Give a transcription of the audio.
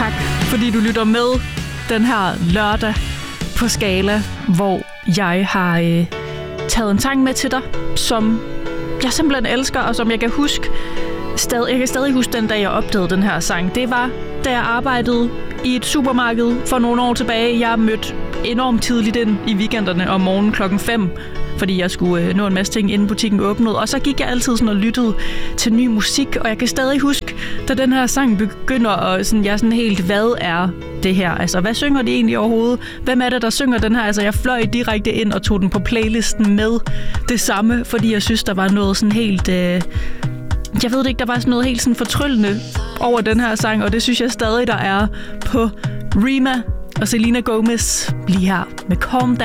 tak, fordi du lytter med den her lørdag på Skala, hvor jeg har taget en sang med til dig, som jeg simpelthen elsker, og som jeg kan huske jeg kan stadig huske den dag, jeg opdagede den her sang. Det var, da jeg arbejdede i et supermarked for nogle år tilbage. Jeg mødte enormt tidligt ind i weekenderne om morgenen 5:00, fordi jeg skulle nå en masse ting, inden butikken åbnede. Og så gik jeg altid sådan og lyttede til ny musik, og jeg kan stadig huske, da den her sang begynder, og sådan, jeg er sådan helt, hvad er det her? Altså, hvad synger de egentlig overhovedet? Hvem er det, der synger den her? Altså, jeg fløj direkte ind og tog den på playlisten med det samme, fordi jeg synes, der var noget sådan helt... jeg ved det ikke, der var sådan noget helt sådan fortryllende over den her sang, og det synes jeg stadig, der er på Rema og Selena Gomez lige her med Calm Down.